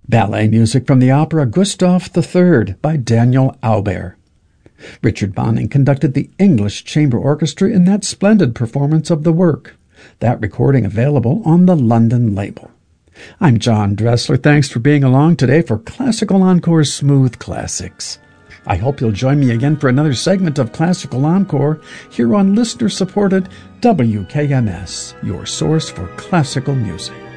Ballet music from the opera Gustav III by Daniel Auber. Richard Bonning conducted the English Chamber Orchestra in that splendid performance of the work. That recording available on the London label. I'm John Dressler. Thanks for being along today for Classical Encore's Smooth Classics. I hope you'll join me again for another segment of Classical Encore here on listener-supported WKMS, your source for classical music.